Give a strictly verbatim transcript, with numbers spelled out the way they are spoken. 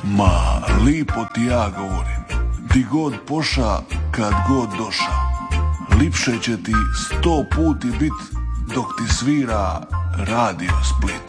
Ma, lipo ti ja govorim, di god poša, kad god doša, lipše će ti sto puti bit dok ti svira Radio Split.